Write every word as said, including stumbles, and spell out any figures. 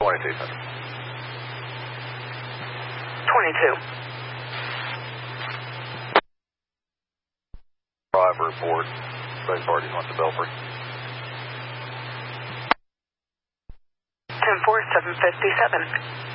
twenty-two. twenty-two. Five report. Both parties went to Belfry. ten four, seven fifty-seven.